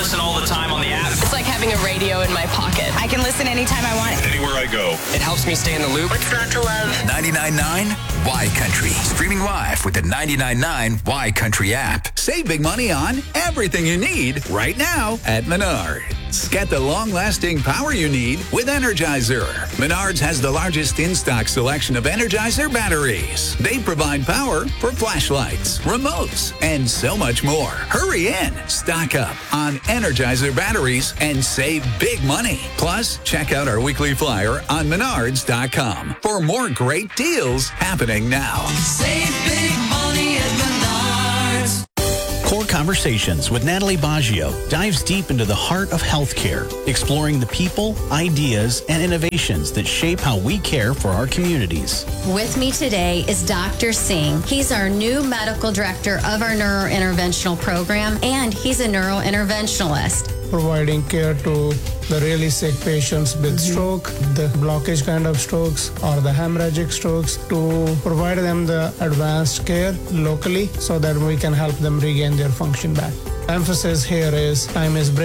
listen all the time on the app. It's like having a radio in my pocket. I can listen anytime I want. Anywhere I go. It helps me stay in the loop. What's not to love? 99.9 Y Country. Streaming live with the 99.9 Y Country app. Save big money on everything you need right now at Menards. Get the long-lasting power you need with Energizer. Menards has the largest in-stock selection of Energizer batteries. They provide power for flashlights, remotes, and so much more. Hurry in. Stock up on Energizer batteries and save big money. Plus, check out our weekly flyer on Menards.com for more great deals happening now. Save big money at Menards. Core Conversations with Natalie Baggio dives deep into the heart of healthcare, exploring the people, ideas, and innovations that shape how we care for our communities. With me today is Dr. Singh. He's our new medical director of our neurointerventional program, and he's a neurointerventionalist. Providing care to the really sick patients with stroke, the blockage kind of strokes, or the hemorrhagic strokes, to provide them the advanced care locally so that we can help them regain their function back. Emphasis here is time is